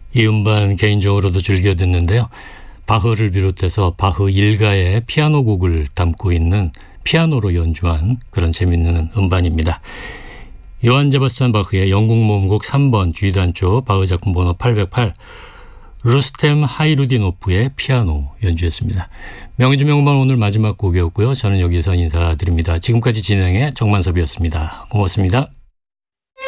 이 음반 개인적으로도 즐겨 듣는데요. 바흐를 비롯해서 바흐 일가의 피아노 곡을 담고 있는 피아노로 연주한 그런 재미있는 음반입니다. 요한 세바스찬 바흐의 영국 모음곡 3번 G단조 바흐 작품 번호 808 루스템 하이루디노프의 피아노 연주였습니다. 명예주 명반 오늘 마지막 곡이었고요. 저는 여기서 인사드립니다. 지금까지 진행의 정만섭이었습니다. 고맙습니다.